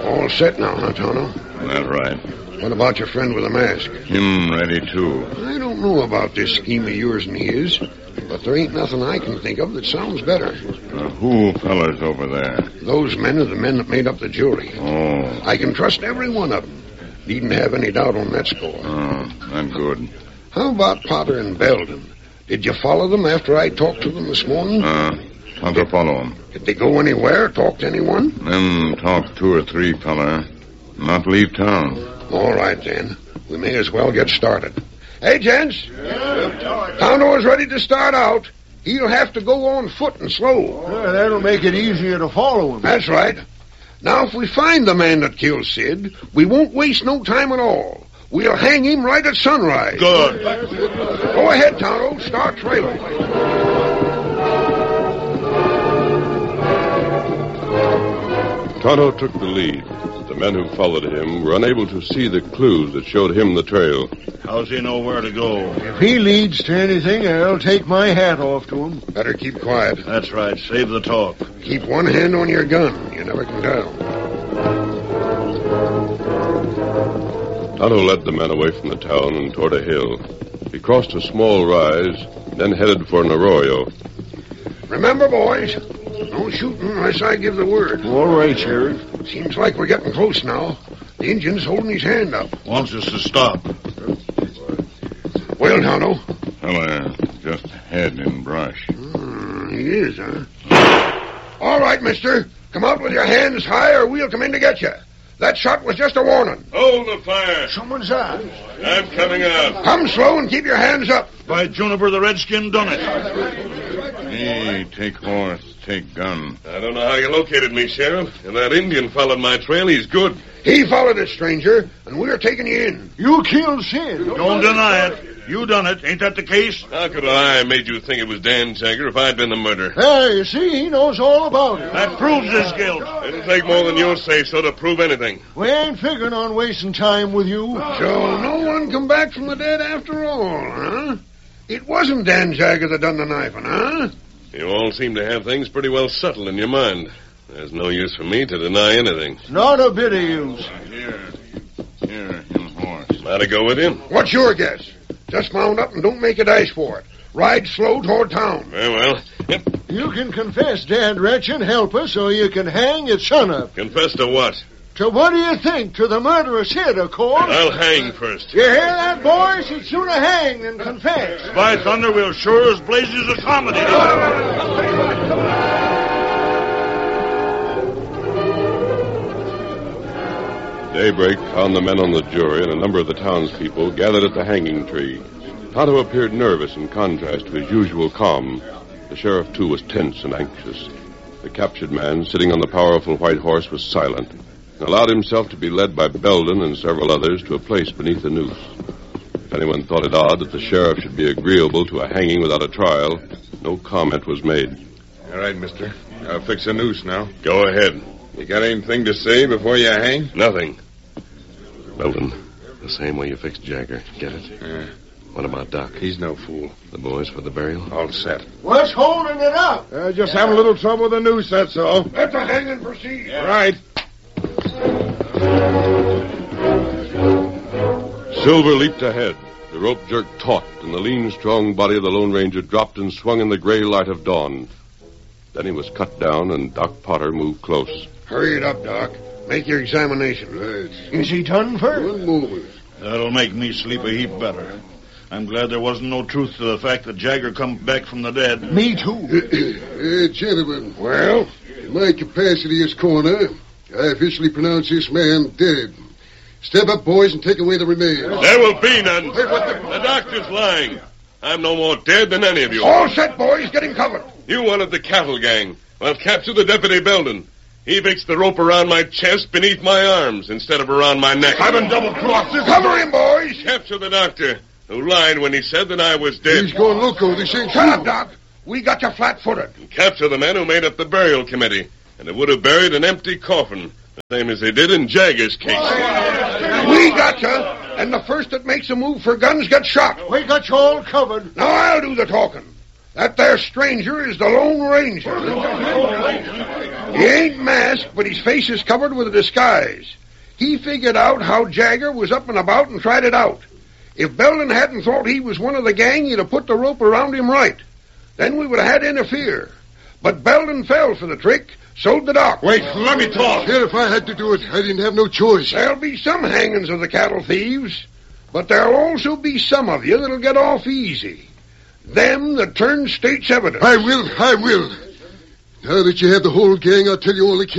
All set now, huh, Tonto? That's right. What about your friend with the mask? Him ready, too. I don't know about this scheme of yours and his, but there ain't nothing I can think of that sounds better. Who fellas over there? Those men are the men that made up the jury. Oh. I can trust every one of them. Needn't have any doubt on that score. Oh, that's good. How about Potter and Belden? Did you follow them after I talked to them this morning? Tonto follow them. Did they go anywhere, talk to anyone? Them talk 2 or 3 fella. Not leave town. All right, then. We may as well get started. Hey, gents. Tonto is ready to start out. He'll have to go on foot and slow. That'll make it easier to follow him. That's right. Now, if we find the man that killed Sid, we won't waste no time at all. We'll hang him right at sunrise. Good. Go ahead, Tonto. Start trailing. Tonto took the lead. The men who followed him were unable to see the clues that showed him the trail. How's he know where to go? If he leads to anything, I'll take my hat off to him. Better keep quiet. That's right. Save the talk. Keep one hand on your gun. You never can tell. Tonto led the men away from the town and toward a hill. He crossed a small rise, then headed for an arroyo. Remember, boys, no shooting unless I give the word. All right, Sheriff. Seems like we're getting close now. The Indian's holding his hand up. Wants us to stop. Well, Tonto. Fella just head in brush. He is, huh? All right, mister. Come out with your hands high or we'll come in to get you. That shot was just a warning. Hold the fire. Someone's out. I'm coming out. Come slow and keep your hands up. By Juniper, the redskin done it. Hey, take horse, take gun. I don't know how you located me, Sheriff. If that Indian followed my trail, he's good. He followed it, stranger, and we're taking you in. You killed Sid. Don't deny it. You done it. Ain't that the case? How could I have made you think it was Dan Jagger if I'd been the murderer? You see, he knows all about it. That proves his guilt. It'll take more than your say-so to prove anything. We ain't figuring on wasting time with you. So no one come back from the dead after all, huh? It wasn't Dan Jagger that done the knifing, huh? You all seem to have things pretty well settled in your mind. There's no use for me to deny anything. Not a bit of use. Here, him horse. Might I go with you? What's your guess? Just mount up and don't make a dash for it. Ride slow toward town. Very well. Yep. You can confess, Dad Wretch, and help us, or you can hang at sunup. Confess to what? To what do you think? To the murder of Sid, of course. I'll hang first. You hear that, boys? You'd sooner hang than confess. By thunder, we'll sure as blazes accommodate him. Daybreak found the men on the jury and a number of the townspeople gathered at the hanging tree. Tonto appeared nervous in contrast to his usual calm. The sheriff, too, was tense and anxious. The captured man, sitting on the powerful white horse, was silent and allowed himself to be led by Belden and several others to a place beneath the noose. If anyone thought it odd that the sheriff should be agreeable to a hanging without a trial, no comment was made. All right, mister. I'll fix a noose now. Go ahead. You got anything to say before you hang? Nothing. Belden, the same way you fixed Jagger. Get it? What about Doc? He's no fool. The boys for the burial? All set. What's holding it up? Just having a little trouble with the noose, that's all. Let the hanging proceed. Right. Silver leaped ahead. The rope jerked taut, and the lean, strong body of the Lone Ranger dropped and swung in the gray light of dawn. Then he was cut down, and Doc Potter moved close. Hurry it up, Doc. Make your examination. Right. Is he done first? One moment. That'll make me sleep a heap better. I'm glad there wasn't no truth to the fact that Jagger come back from the dead. Me too. Gentlemen. Well? In my capacity as coroner, I officially pronounce this man dead. Step up, boys, and take away the remains. There will be none. The doctor's lying. I'm no more dead than any of you. All set, boys. Get him covered. You wanted the cattle gang. Well, capture the Deputy Belden. He fixed the rope around my chest beneath my arms instead of around my neck. I've been double-crossed. Cover him, boys. Capture the doctor, who lied when he said that I was dead. He's going loco. This ain't Shut up, true. Doc. We got you flat-footed. And capture the men who made up the burial committee, and they would have buried an empty coffin, the same as they did in Jagger's case. We got you, and the first that makes a move for guns gets shot. We got you all covered. Now I'll do the talking. That there stranger is the Lone Ranger. He ain't masked, but his face is covered with a disguise. He figured out how Jagger was up and about and tried it out. If Belden hadn't thought he was one of the gang, he'd have put the rope around him right. Then we would have had to interfere. But Belden fell for the trick, so'd the doc. Wait, let me talk. Here, if I had to do it, I didn't have no choice. There'll be some hangings of the cattle thieves, but there'll also be some of you that'll get off easy. Them that turn state's evidence. I will. Now that you have the whole gang, I'll tell you all the